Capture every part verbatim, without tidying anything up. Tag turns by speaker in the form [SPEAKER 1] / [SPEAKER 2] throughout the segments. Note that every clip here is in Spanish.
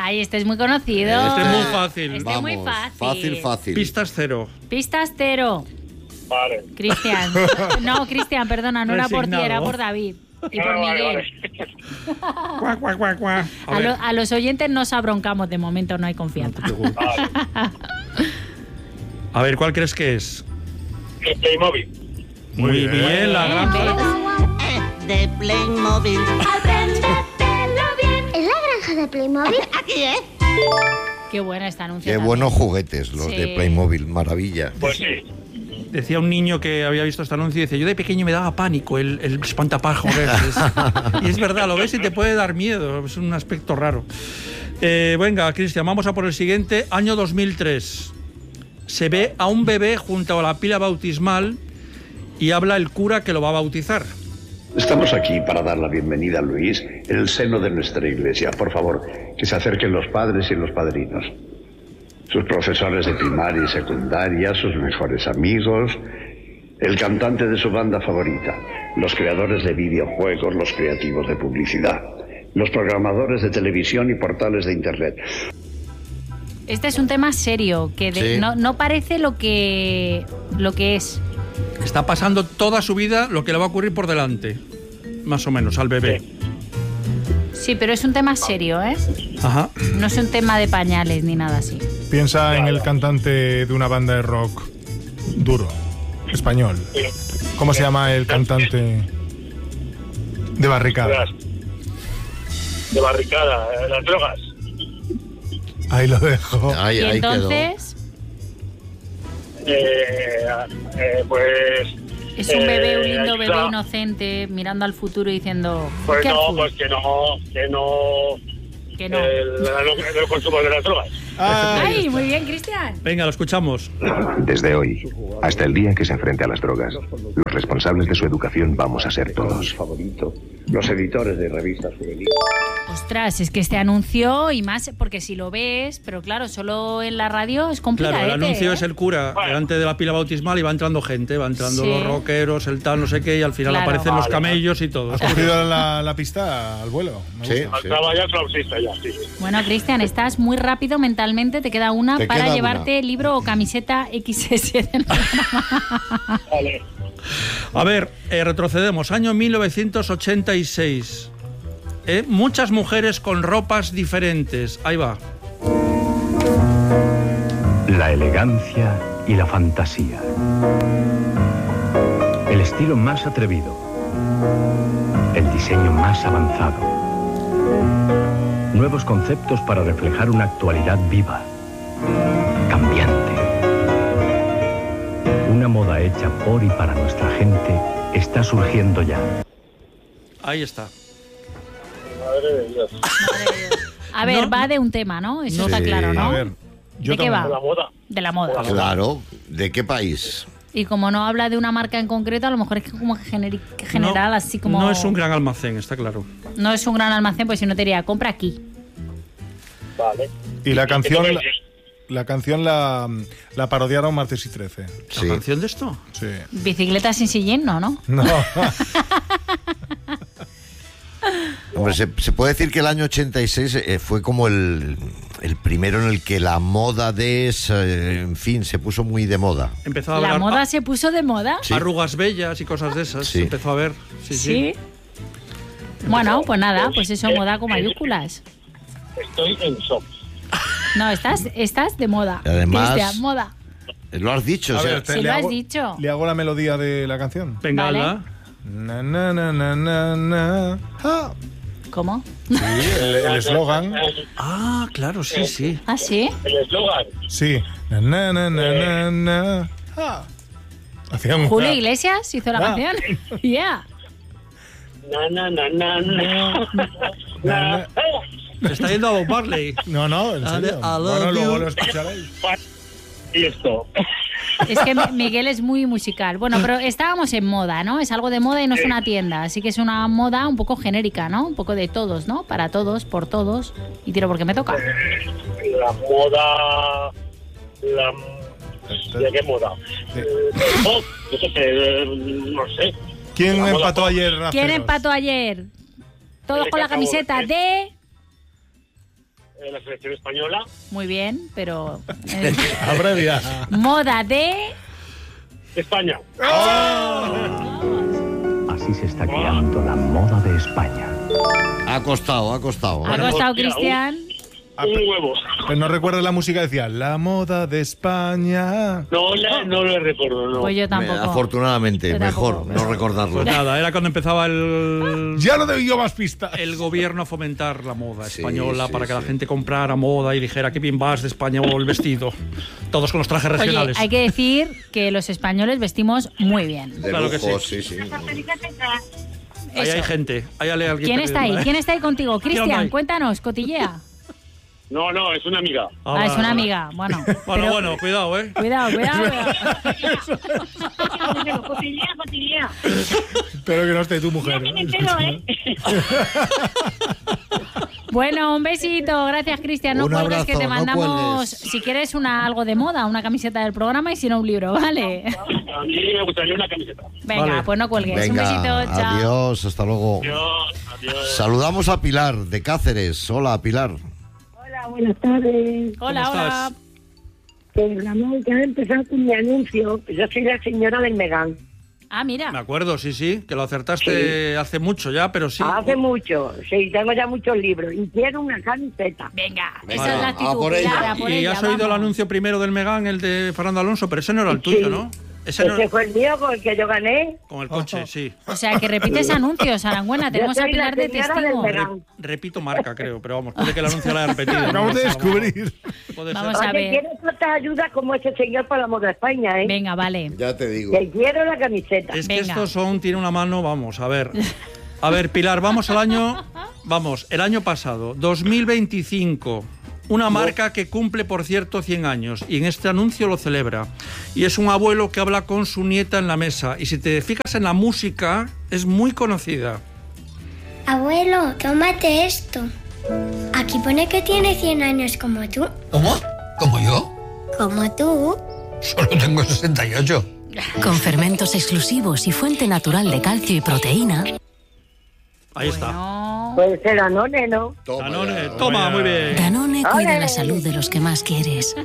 [SPEAKER 1] Ay, este es muy conocido.
[SPEAKER 2] Este es muy fácil.
[SPEAKER 1] Este
[SPEAKER 3] Vamos,
[SPEAKER 1] es muy fácil.
[SPEAKER 3] Fácil, fácil.
[SPEAKER 2] Pistas cero.
[SPEAKER 1] Pistas cero.
[SPEAKER 4] Vale.
[SPEAKER 1] Cristian. No, Cristian, perdona, no era por ti,
[SPEAKER 2] Resignado.
[SPEAKER 1] era por David. Y por
[SPEAKER 4] Ah, vale,
[SPEAKER 1] Miguel.
[SPEAKER 4] vale.
[SPEAKER 2] Cuac, cuac, cuac, cuac. A
[SPEAKER 1] A,
[SPEAKER 2] ver.
[SPEAKER 1] lo- a los oyentes nos abroncamos, de momento no hay confianza.
[SPEAKER 4] Vale.
[SPEAKER 2] A ver, ¿cuál crees que es?
[SPEAKER 4] El Playmobil.
[SPEAKER 2] Muy bien,
[SPEAKER 3] bien.
[SPEAKER 2] la granja de...
[SPEAKER 5] De Playmobil.
[SPEAKER 6] Apréndetelo bien. ¿Es la granja de Playmobil?
[SPEAKER 5] Aquí es.
[SPEAKER 1] Qué buena esta anuncio.
[SPEAKER 3] Qué
[SPEAKER 1] también.
[SPEAKER 3] buenos juguetes los
[SPEAKER 1] Sí.
[SPEAKER 3] de Playmobil, maravilla.
[SPEAKER 4] Pues sí.
[SPEAKER 2] Decía un niño que había visto este anuncio y dice, yo de pequeño me daba pánico el, el espantapájaros. Es- y es verdad, lo ves y te puede dar miedo, es un aspecto raro. Eh, venga, Cristian, vamos a por el siguiente. Año dos mil tres. Se ve a un bebé junto a la pila bautismal y habla el cura que lo va a bautizar.
[SPEAKER 7] Estamos aquí para dar la bienvenida a Luis en el seno de nuestra iglesia. Por favor, que se acerquen los padres y los padrinos, sus profesores de primaria y secundaria, sus mejores amigos, el cantante de su banda favorita, los creadores de videojuegos, los creativos de publicidad, los programadores de televisión y portales de internet.
[SPEAKER 1] Este es un tema serio, que de-
[SPEAKER 3] Sí.
[SPEAKER 1] no, no parece lo que, lo que es.
[SPEAKER 2] Está pasando toda su vida lo que le va a ocurrir por delante, más o menos, al bebé.
[SPEAKER 1] Sí, pero es un tema serio, ¿eh?
[SPEAKER 2] Ajá.
[SPEAKER 1] No es un tema de pañales ni nada así.
[SPEAKER 8] Piensa en el cantante de una banda de rock duro, español. ¿Cómo se llama el cantante de Barricada?
[SPEAKER 4] De barricada, eh, las drogas.
[SPEAKER 8] Ahí lo dejo.
[SPEAKER 3] Ahí,
[SPEAKER 1] Y
[SPEAKER 3] ahí quedó.
[SPEAKER 1] entonces
[SPEAKER 4] Eh, eh, pues.
[SPEAKER 1] es un bebé, un
[SPEAKER 4] eh,
[SPEAKER 1] lindo bebé
[SPEAKER 4] ayuda.
[SPEAKER 1] inocente, mirando al futuro y diciendo...
[SPEAKER 4] Pues no,
[SPEAKER 1] "Careful",
[SPEAKER 4] pues que no, que no.
[SPEAKER 1] que no.
[SPEAKER 4] El, el, el consumo de las drogas.
[SPEAKER 1] Ay, muy bien, Cristian.
[SPEAKER 2] Venga, lo escuchamos.
[SPEAKER 9] Desde hoy, hasta el día en que se enfrente a las drogas, los responsables de su educación vamos a ser todos.
[SPEAKER 7] Favorito, los editores de revistas juveniles.
[SPEAKER 1] Ostras, es que este anuncio y más, porque si lo ves, pero claro, solo en la radio es complicado.
[SPEAKER 2] Claro, el anuncio
[SPEAKER 1] ¿eh?
[SPEAKER 2] es el cura delante de la pila bautismal y va entrando gente, va entrando
[SPEAKER 1] Sí.
[SPEAKER 2] los rockeros, el tal, no sé qué, y al final
[SPEAKER 1] Claro.
[SPEAKER 2] aparecen los
[SPEAKER 4] Vale,
[SPEAKER 2] camellos y todo.
[SPEAKER 8] ¿Has cogido la, la pista al vuelo? Me
[SPEAKER 3] Sí,
[SPEAKER 8] gusta.
[SPEAKER 3] sí.
[SPEAKER 4] Estaba ya flautista ya, sí.
[SPEAKER 1] Bueno, Cristian, estás muy rápido mentalmente, te queda una
[SPEAKER 3] Te
[SPEAKER 1] para
[SPEAKER 3] queda
[SPEAKER 1] llevarte
[SPEAKER 3] una.
[SPEAKER 1] el libro o camiseta equis ese del programa.
[SPEAKER 4] Vale.
[SPEAKER 2] A ver, eh, retrocedemos, año mil novecientos ochenta y seis. Eh, muchas mujeres con ropas diferentes. Ahí va.
[SPEAKER 9] La elegancia y la fantasía. El estilo más atrevido. El diseño más avanzado. Nuevos conceptos para reflejar una actualidad viva, cambiante. Una moda hecha por y para nuestra gente está surgiendo ya.
[SPEAKER 2] Ahí está.
[SPEAKER 4] Madre de Dios.
[SPEAKER 1] A ver,
[SPEAKER 2] No,
[SPEAKER 1] va de un tema, ¿no? Eso está
[SPEAKER 3] Sí.
[SPEAKER 1] claro, ¿no?
[SPEAKER 8] A ver, yo
[SPEAKER 1] ¿De qué
[SPEAKER 8] tengo-
[SPEAKER 1] va?
[SPEAKER 4] De la moda.
[SPEAKER 1] De la moda.
[SPEAKER 3] Claro. ¿De qué país?
[SPEAKER 1] Y como no habla de una marca en concreto, a lo mejor es que como generi- general,
[SPEAKER 2] No,
[SPEAKER 1] así como...
[SPEAKER 2] No es un gran almacén, está claro.
[SPEAKER 1] No es un gran almacén, pues si no te diría, compra aquí.
[SPEAKER 4] Vale.
[SPEAKER 8] Y la canción,
[SPEAKER 4] ¿Qué
[SPEAKER 8] la,
[SPEAKER 4] te
[SPEAKER 8] la canción la, la parodiaron Martes y Trece.
[SPEAKER 3] Sí.
[SPEAKER 2] ¿La canción de esto?
[SPEAKER 8] Sí.
[SPEAKER 1] Bicicleta sin sillín, no, ¿no?
[SPEAKER 8] No.
[SPEAKER 3] Hombre, se, se puede decir que el año ochenta y seis eh, fue como el, el primero en el que la moda de esa, eh, en fin, se puso muy de moda.
[SPEAKER 2] Empezó a
[SPEAKER 1] La
[SPEAKER 2] haber
[SPEAKER 1] moda
[SPEAKER 2] a-
[SPEAKER 1] se puso de moda.
[SPEAKER 3] Sí.
[SPEAKER 2] arrugas bellas y cosas de esas.
[SPEAKER 3] Sí.
[SPEAKER 2] Se empezó a ver. Sí, sí.
[SPEAKER 1] Sí. Bueno, pues nada, pues eso, moda con mayúsculas.
[SPEAKER 4] Estoy en shock.
[SPEAKER 1] No, estás, estás de moda.
[SPEAKER 3] Y además-
[SPEAKER 1] Cristian, moda.
[SPEAKER 3] Eh, Lo has dicho,
[SPEAKER 8] A
[SPEAKER 3] o sea,
[SPEAKER 8] ver, te-
[SPEAKER 1] Si
[SPEAKER 8] le
[SPEAKER 1] lo has
[SPEAKER 8] hago-
[SPEAKER 1] dicho.
[SPEAKER 8] Le hago la melodía de la canción.
[SPEAKER 2] Venga,
[SPEAKER 1] Vale.
[SPEAKER 2] ala.
[SPEAKER 8] Na, na, na, na, na, na. Ah.
[SPEAKER 1] ¿Cómo?
[SPEAKER 8] Sí, el el eslogan.
[SPEAKER 2] Ah, claro, sí, sí.
[SPEAKER 1] ¿Ah, sí?
[SPEAKER 4] El eslogan.
[SPEAKER 8] Sí. Na, na, na, na, na, na. Ah. Hacía un-
[SPEAKER 1] Julio Iglesias hizo la
[SPEAKER 8] Ah.
[SPEAKER 1] canción. Yeah.
[SPEAKER 4] Na, na, na, na, na.
[SPEAKER 8] Na, na.
[SPEAKER 2] Se está yendo a Bob Marley.
[SPEAKER 8] No, no, en
[SPEAKER 2] Ale-
[SPEAKER 8] serio.
[SPEAKER 2] I love
[SPEAKER 8] Bueno, luego
[SPEAKER 2] you.
[SPEAKER 8] lo escucharéis.
[SPEAKER 4] Y esto.
[SPEAKER 1] Es que Mi- Miguel es muy musical. Bueno, pero estábamos en moda, ¿no? Es algo de moda y no es una tienda. Así que es una moda un poco genérica, ¿no? Un poco de todos, ¿no? Para todos, por todos. Y tiro porque me toca.
[SPEAKER 4] La moda. La. ¿De qué moda?
[SPEAKER 8] Sí.
[SPEAKER 4] Eh, oh, yo qué sé, eh, no sé.
[SPEAKER 8] ¿Quién
[SPEAKER 4] La moda
[SPEAKER 8] empató
[SPEAKER 4] pop.
[SPEAKER 8] ayer,
[SPEAKER 1] ¿Quién
[SPEAKER 8] Raceros?
[SPEAKER 1] empató ayer? Todos
[SPEAKER 4] El
[SPEAKER 1] con la
[SPEAKER 4] que acabó
[SPEAKER 1] camiseta
[SPEAKER 4] de-
[SPEAKER 1] de...
[SPEAKER 4] eh, la selección española.
[SPEAKER 1] Muy bien, pero... eh,
[SPEAKER 8] Abrevia.
[SPEAKER 1] moda de...
[SPEAKER 4] España.
[SPEAKER 9] Así se está creando la moda de España.
[SPEAKER 3] Ha costado, ha costado.
[SPEAKER 1] ¿Ha
[SPEAKER 3] ¿eh?
[SPEAKER 1] costado,
[SPEAKER 4] Mira,
[SPEAKER 1] Cristian?
[SPEAKER 4] Un huevo.
[SPEAKER 8] Pero no recuerdas la música, decía, la moda de España.
[SPEAKER 4] No, la- no lo recuerdo, no.
[SPEAKER 1] Pues yo tampoco.
[SPEAKER 3] Afortunadamente,
[SPEAKER 1] Yo
[SPEAKER 3] mejor
[SPEAKER 1] tampoco.
[SPEAKER 3] no recordarlo.
[SPEAKER 2] Pues nada, era cuando empezaba el,
[SPEAKER 8] Ya no debió más pistas.
[SPEAKER 2] el gobierno a fomentar la moda
[SPEAKER 3] Sí,
[SPEAKER 2] española
[SPEAKER 3] sí,
[SPEAKER 2] para que
[SPEAKER 3] sí.
[SPEAKER 2] la gente comprara moda y dijera qué bien vas de España o el vestido. Todos con los trajes
[SPEAKER 1] Oye,
[SPEAKER 2] regionales.
[SPEAKER 1] hay que decir que los españoles vestimos muy bien.
[SPEAKER 3] De
[SPEAKER 2] Claro que
[SPEAKER 3] lujo,
[SPEAKER 2] sí.
[SPEAKER 3] sí, sí.
[SPEAKER 2] Ahí hay
[SPEAKER 1] Eso.
[SPEAKER 2] gente. Ahí hay alguien
[SPEAKER 1] ¿Quién está ahí?
[SPEAKER 2] perdiendo, ¿eh?
[SPEAKER 1] ¿Quién está ahí contigo?
[SPEAKER 2] ¿Quién
[SPEAKER 1] Cristian,
[SPEAKER 2] hay?
[SPEAKER 1] cuéntanos, cotillea.
[SPEAKER 4] No, no, es una amiga.
[SPEAKER 2] Ahora,
[SPEAKER 1] Ah, es una
[SPEAKER 2] ahora.
[SPEAKER 1] amiga. Bueno,
[SPEAKER 2] Bueno,
[SPEAKER 1] pero-
[SPEAKER 2] bueno, cuidado, ¿eh?
[SPEAKER 1] Cuidado, cuidado.
[SPEAKER 6] Cotillea, cotillea.
[SPEAKER 8] Espero que no esté tu mujer.
[SPEAKER 6] Me entero, ¿eh?
[SPEAKER 1] Bueno, un besito. Gracias, Cristian. No
[SPEAKER 3] Un
[SPEAKER 1] cuelgues,
[SPEAKER 3] abrazo,
[SPEAKER 1] que te
[SPEAKER 3] no
[SPEAKER 1] mandamos,
[SPEAKER 3] cuelgues.
[SPEAKER 1] si quieres, una algo de moda, una camiseta del programa y si no, un libro, ¿vale?
[SPEAKER 4] A mí me gustaría una camiseta.
[SPEAKER 1] Venga,
[SPEAKER 2] Vale.
[SPEAKER 1] pues no cuelgues.
[SPEAKER 3] Venga,
[SPEAKER 1] un besito, chao.
[SPEAKER 3] adiós, hasta luego.
[SPEAKER 4] Adiós, adiós.
[SPEAKER 3] Saludamos a Pilar de Cáceres. Hola, Pilar.
[SPEAKER 6] Hola, buenas tardes.
[SPEAKER 1] Hola,
[SPEAKER 2] ¿Cómo
[SPEAKER 1] hola.
[SPEAKER 2] estás?
[SPEAKER 6] Que Ramón, que ha empezado con mi anuncio. Yo soy la señora del Megán.
[SPEAKER 1] Ah, mira.
[SPEAKER 2] Me acuerdo, sí, sí, que lo acertaste hace mucho ya, pero sí.
[SPEAKER 6] Hace mucho. Sí, tengo ya muchos libros. Y quiero una camiseta.
[SPEAKER 1] Venga,
[SPEAKER 3] Venga,
[SPEAKER 1] esa es la
[SPEAKER 3] a
[SPEAKER 1] actitud.
[SPEAKER 3] por ella.
[SPEAKER 1] Pilar, a por
[SPEAKER 2] Y
[SPEAKER 1] ella,
[SPEAKER 2] has oído el
[SPEAKER 1] vamos.
[SPEAKER 2] anuncio primero del Megán, el de Fernando Alonso, pero ese no era el tuyo,
[SPEAKER 6] Sí.
[SPEAKER 2] ¿no? Ese no
[SPEAKER 6] Ese fue el mío con el que yo gané.
[SPEAKER 2] con el coche, sí.
[SPEAKER 1] O sea, que repites anuncios, Arangüena. Tenemos
[SPEAKER 6] Yo
[SPEAKER 1] a
[SPEAKER 6] soy la
[SPEAKER 1] Pilar de
[SPEAKER 6] señora del
[SPEAKER 1] testigo.
[SPEAKER 6] Megán.
[SPEAKER 2] Repito marca, creo, pero vamos, puede que el anuncio lo haya repetido. ¿no?
[SPEAKER 8] Acabamos de descubrir.
[SPEAKER 2] Puede
[SPEAKER 1] Vamos
[SPEAKER 2] ser.
[SPEAKER 1] a
[SPEAKER 6] Oye,
[SPEAKER 1] ver.
[SPEAKER 6] quiero tantas ayudas como ese señor para la moda España, ¿eh?
[SPEAKER 1] Venga, vale.
[SPEAKER 3] Ya te digo.
[SPEAKER 6] Que quiero la camiseta.
[SPEAKER 2] Es que
[SPEAKER 1] Venga.
[SPEAKER 2] estos son, tiene una mano, vamos, a ver. A ver, Pilar, vamos al año, vamos, el año pasado, dos mil veinticinco. Una marca que cumple, por cierto, cien años y en este anuncio lo celebra. Y es un abuelo que habla con su nieta en la mesa. Y si te fijas en la música, es muy conocida.
[SPEAKER 5] Abuelo, tómate esto. Aquí pone que tiene cien años como tú.
[SPEAKER 10] ¿Cómo? ¿Como yo?
[SPEAKER 5] Como tú.
[SPEAKER 10] Solo tengo sesenta y ocho.
[SPEAKER 11] Con fermentos exclusivos y fuente natural de calcio y proteína.
[SPEAKER 2] Ahí está.
[SPEAKER 1] No.
[SPEAKER 6] Puede ser Danone, ¿no?
[SPEAKER 3] Toma,
[SPEAKER 2] Danone,
[SPEAKER 3] ya.
[SPEAKER 2] toma, muy bien.
[SPEAKER 11] Danone cuida
[SPEAKER 6] ¡Ole!
[SPEAKER 11] la salud de los que más quieres.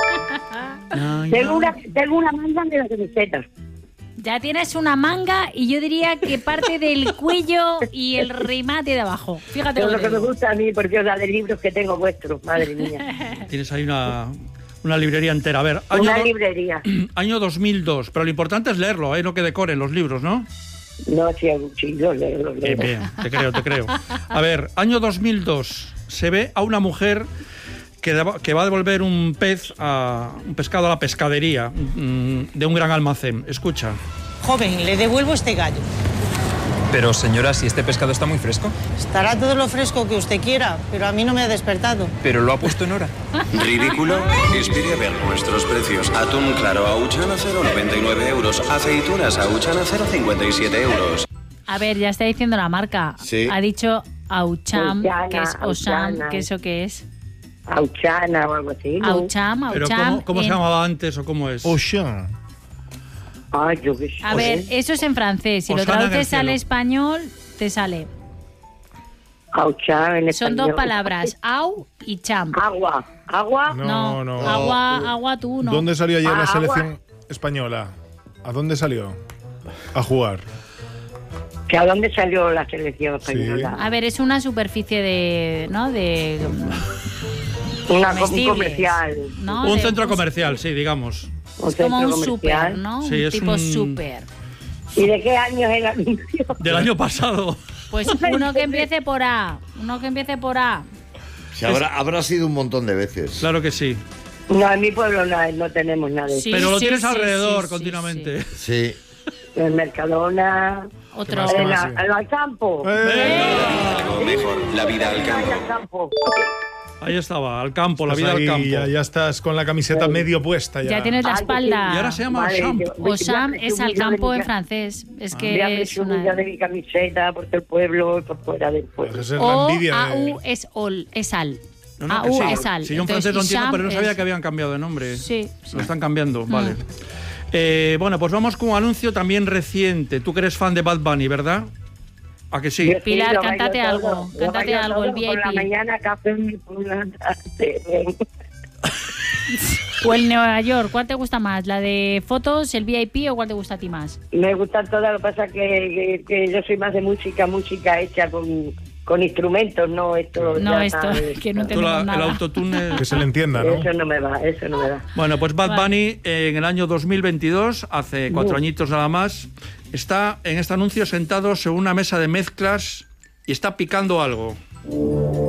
[SPEAKER 6] Tengo una, tengo una manga de la camiseta.
[SPEAKER 1] Ya tienes una manga y yo diría que parte del cuello y el remate de abajo. Fíjate
[SPEAKER 6] Pero
[SPEAKER 1] lo
[SPEAKER 6] lo
[SPEAKER 1] que
[SPEAKER 6] que me
[SPEAKER 1] digo.
[SPEAKER 6] gusta a mí, porque os da de libros que tengo vuestros, madre mía.
[SPEAKER 2] Tienes ahí una, una librería entera. A ver, año,
[SPEAKER 6] Una
[SPEAKER 2] do-
[SPEAKER 6] librería.
[SPEAKER 2] año dos mil dos. Pero lo importante es leerlo, ¿eh? No que decoren los libros, ¿no?
[SPEAKER 6] No, sí, sí, lo leo, lo leo.
[SPEAKER 2] Bien, bien, te creo, te creo. A ver, año dos mil dos. Se ve a una mujer que, deba- que va a devolver un pez, a, un pescado a la pescadería mm, de un gran almacén. Escucha.
[SPEAKER 12] Joven, le devuelvo este gallo.
[SPEAKER 13] Pero señora, si este pescado está muy fresco.
[SPEAKER 12] Estará todo lo fresco que usted quiera, pero a mí no me ha despertado.
[SPEAKER 13] Pero lo ha puesto en hora.
[SPEAKER 14] ¿Ridículo? Inspire a ver nuestros precios. Atún claro Auchan a cero coma noventa y nueve euros. Aceitunas Auchan a cero coma cincuenta y siete euros.
[SPEAKER 1] A ver, ya está diciendo la marca.
[SPEAKER 3] Sí.
[SPEAKER 1] Ha dicho Aucham,
[SPEAKER 6] Auchana,
[SPEAKER 1] que es Osam,
[SPEAKER 6] Auchana.
[SPEAKER 1] que eso qué es.
[SPEAKER 6] Auchana o algo así, ¿no?
[SPEAKER 1] Aucham,
[SPEAKER 2] Pero
[SPEAKER 1] Aucham.
[SPEAKER 2] ¿cómo, cómo se
[SPEAKER 1] en-
[SPEAKER 2] llamaba antes o cómo es?
[SPEAKER 8] Ocean.
[SPEAKER 6] Ay, yo qué sé.
[SPEAKER 1] A ver, eso es en francés. Si lo
[SPEAKER 2] Osana en el
[SPEAKER 1] traduces al
[SPEAKER 2] cielo.
[SPEAKER 1] español, te sale.
[SPEAKER 6] Auchán en
[SPEAKER 1] Son
[SPEAKER 6] español.
[SPEAKER 1] dos palabras, au y cham.
[SPEAKER 6] Agua. ¿Agua?
[SPEAKER 8] No, no.
[SPEAKER 1] Agua, agua tú, no.
[SPEAKER 8] ¿Dónde salió ayer
[SPEAKER 6] Ah,
[SPEAKER 8] la
[SPEAKER 6] agua.
[SPEAKER 8] selección española? ¿A dónde salió? A jugar.
[SPEAKER 6] ¿Que ¿A dónde salió la selección española?
[SPEAKER 1] A ver, es una superficie de, ¿no? De
[SPEAKER 6] Una, un
[SPEAKER 1] comestibles,
[SPEAKER 6] comercial.
[SPEAKER 1] ¿no?
[SPEAKER 2] Un
[SPEAKER 1] De-
[SPEAKER 2] centro comercial, sí, digamos.
[SPEAKER 6] Un
[SPEAKER 1] Es como
[SPEAKER 6] centro
[SPEAKER 1] un super,
[SPEAKER 6] comercial.
[SPEAKER 1] ¿no?
[SPEAKER 2] Sí,
[SPEAKER 1] un
[SPEAKER 2] es
[SPEAKER 1] tipo
[SPEAKER 2] un-
[SPEAKER 1] super.
[SPEAKER 6] ¿Y de qué año es el anuncio?
[SPEAKER 2] Del año pasado.
[SPEAKER 1] Pues uno que empiece por A, uno que empiece por A.
[SPEAKER 3] Se habrá, habrá sido un montón de veces.
[SPEAKER 2] Claro que sí.
[SPEAKER 6] No, en mi pueblo no, no tenemos nada de eso.
[SPEAKER 1] Sí,
[SPEAKER 2] Pero lo
[SPEAKER 1] sí,
[SPEAKER 2] tienes
[SPEAKER 1] sí,
[SPEAKER 2] alrededor
[SPEAKER 1] sí, sí,
[SPEAKER 2] continuamente.
[SPEAKER 3] Sí.
[SPEAKER 6] En Mercadona.
[SPEAKER 1] Otro.
[SPEAKER 8] más, qué
[SPEAKER 6] En,
[SPEAKER 8] más,
[SPEAKER 6] la-
[SPEAKER 8] sí?
[SPEAKER 6] en el campo.
[SPEAKER 14] Algo mejor. La vida al
[SPEAKER 6] Ay,
[SPEAKER 14] campo.
[SPEAKER 6] al campo.
[SPEAKER 2] Ahí estaba, al campo, la
[SPEAKER 8] Pues
[SPEAKER 2] vida
[SPEAKER 8] ahí
[SPEAKER 2] al campo.
[SPEAKER 8] Ya, ya estás con la camiseta medio puesta. Ya,
[SPEAKER 1] Ya tienes la
[SPEAKER 6] Ay,
[SPEAKER 1] espalda.
[SPEAKER 2] Y ahora se llama
[SPEAKER 6] Vale,
[SPEAKER 2] Champ.
[SPEAKER 6] yo-
[SPEAKER 1] Osam
[SPEAKER 6] yo
[SPEAKER 1] es al
[SPEAKER 6] presumo
[SPEAKER 1] campo
[SPEAKER 6] de
[SPEAKER 1] en
[SPEAKER 6] mi-
[SPEAKER 1] francés. Es
[SPEAKER 6] Voy a
[SPEAKER 1] que es
[SPEAKER 6] presumir
[SPEAKER 1] una...
[SPEAKER 6] de mi camiseta por todo el pueblo y por fuera del pueblo.
[SPEAKER 8] Esa es la
[SPEAKER 1] O
[SPEAKER 8] envidia.
[SPEAKER 1] A U
[SPEAKER 8] de-
[SPEAKER 1] es ol, es al.
[SPEAKER 2] No, no,
[SPEAKER 1] A
[SPEAKER 2] que
[SPEAKER 1] U
[SPEAKER 2] sí.
[SPEAKER 1] es al.
[SPEAKER 2] Sí, yo en
[SPEAKER 1] Entonces,
[SPEAKER 2] francés lo entiendo,
[SPEAKER 1] Isham
[SPEAKER 2] pero no sabía
[SPEAKER 1] es-
[SPEAKER 2] que habían cambiado de nombre.
[SPEAKER 1] Sí, sí.
[SPEAKER 2] Lo están cambiando, vale. Eh, bueno, pues vamos con un anuncio también reciente. Tú que eres fan de Bad Bunny, ¿verdad? ¿A que sí?
[SPEAKER 1] Pilar,
[SPEAKER 6] lo
[SPEAKER 1] cántate
[SPEAKER 6] bailo
[SPEAKER 1] algo,
[SPEAKER 6] todo, lo
[SPEAKER 1] cántate
[SPEAKER 6] bailo
[SPEAKER 1] algo, el
[SPEAKER 6] todo, Por la
[SPEAKER 1] V I P.
[SPEAKER 6] mañana café por la tarde.
[SPEAKER 1] O el Nueva York, ¿cuál te gusta más? ¿La de fotos, el V I P o cuál te gusta a ti más?
[SPEAKER 6] Me gustan todas, lo que pasa es que, que, que yo soy más de música, música hecha con, con instrumentos, no esto.
[SPEAKER 1] No,
[SPEAKER 6] ya
[SPEAKER 1] esto,
[SPEAKER 6] sabes.
[SPEAKER 1] que no
[SPEAKER 2] Tú
[SPEAKER 1] tenemos
[SPEAKER 2] la- el
[SPEAKER 1] nada.
[SPEAKER 2] autotune...
[SPEAKER 8] Que se le entienda, ¿no?
[SPEAKER 6] Eso no me va, eso no me da.
[SPEAKER 2] Bueno, pues Bad
[SPEAKER 1] Vale.
[SPEAKER 2] Bunny eh, en el año dos mil veintidós, hace cuatro
[SPEAKER 6] Uh.
[SPEAKER 2] añitos nada más, está en este anuncio sentado sobre una mesa de mezclas y está picando algo.